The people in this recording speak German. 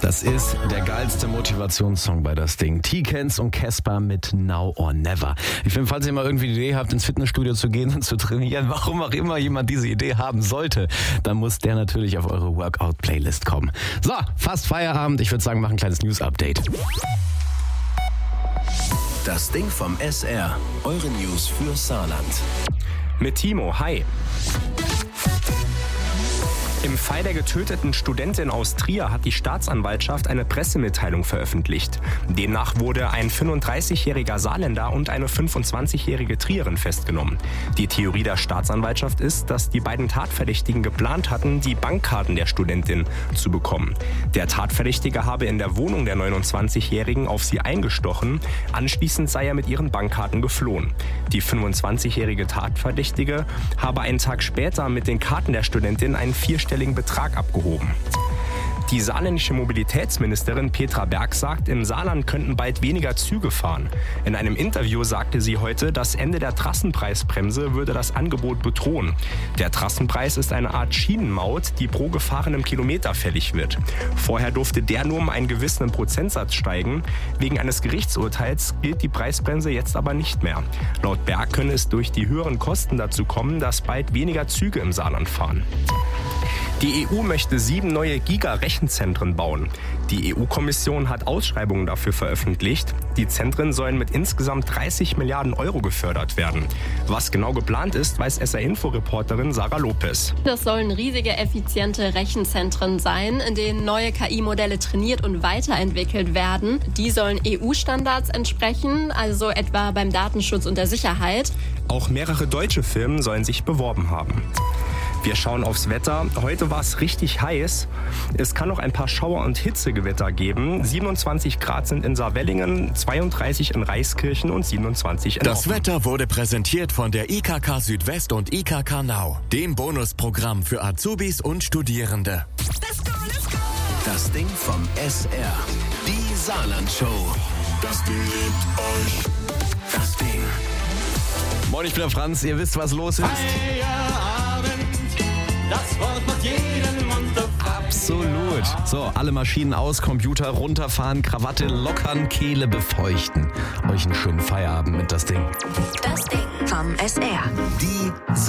Das ist der geilste Motivationssong bei das Ding. T-Kenz und Casper mit Now or Never. Ich finde, falls ihr mal irgendwie die Idee habt, ins Fitnessstudio zu gehen und zu trainieren, warum auch immer jemand diese Idee haben sollte, dann muss der natürlich auf eure Workout-Playlist kommen. So, fast Feierabend. Ich würde sagen, mach ein kleines News-Update. Das Ding vom SR. Eure News für Saarland. Mit Timo, hi. Im Fall der getöteten Studentin aus Trier hat die Staatsanwaltschaft eine Pressemitteilung veröffentlicht. Demnach wurde ein 35-jähriger Saarländer und eine 25-jährige Trierin festgenommen. Die Theorie der Staatsanwaltschaft ist, dass die beiden Tatverdächtigen geplant hatten, die Bankkarten der Studentin zu bekommen. Der Tatverdächtige habe in der Wohnung der 29-Jährigen auf sie eingestochen. Anschließend sei er mit ihren Bankkarten geflohen. Die 25-jährige Tatverdächtige habe einen Tag später mit den Karten der Studentin einen vierstelligen Betrag abgehoben. Die saarländische Mobilitätsministerin Petra Berg sagt, im Saarland könnten bald weniger Züge fahren. In einem Interview sagte sie heute, das Ende der Trassenpreisbremse würde das Angebot bedrohen. Der Trassenpreis ist eine Art Schienenmaut, die pro gefahrenem Kilometer fällig wird. Vorher durfte der nur um einen gewissen Prozentsatz steigen. Wegen eines Gerichtsurteils gilt die Preisbremse jetzt aber nicht mehr. Laut Berg könne es durch die höheren Kosten dazu kommen, dass bald weniger Züge im Saarland fahren. Die EU möchte 7 neue Giga-Rechenzentren bauen. Die EU-Kommission hat Ausschreibungen dafür veröffentlicht. Die Zentren sollen mit insgesamt 30 Milliarden Euro gefördert werden. Was genau geplant ist, weiß SR-Info-Reporterin Sarah Lopez. Das sollen riesige, effiziente Rechenzentren sein, in denen neue KI-Modelle trainiert und weiterentwickelt werden. Die sollen EU-Standards entsprechen, also etwa beim Datenschutz und der Sicherheit. Auch mehrere deutsche Firmen sollen sich beworben haben. Wir schauen aufs Wetter. Heute war es richtig heiß. Es kann noch ein paar Schauer- und Hitzegewitter geben. 27 Grad sind in Saarwellingen, 32 in Reiskirchen und 27 in Das Wetter wurde präsentiert von der IKK Südwest und IKK Now, dem Bonusprogramm für Azubis und Studierende. Let's go, let's go. Das Ding vom SR. Die Saarland-Show. Das Ding liebt euch. Das Ding. Moin, ich bin der Franz. Ihr wisst, was los ist. Das Wort macht jeden munter. Absolut. So, alle Maschinen aus, Computer runterfahren, Krawatte lockern, Kehle befeuchten. Euch einen schönen Feierabend mit das Ding. Das Ding vom SR. Die